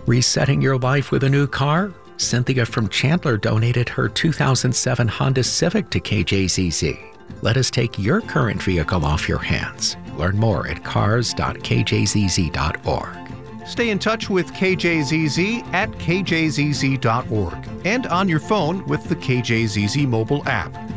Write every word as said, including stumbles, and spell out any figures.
Resetting your life with a new car? Cynthia from Chandler donated her two thousand seven Honda Civic to K J Z Z. Let us take your current vehicle off your hands. Learn more at cars dot k j z z dot org. Stay in touch with K J Z Z at k j z z dot org and on your phone with the K J Z Z mobile app.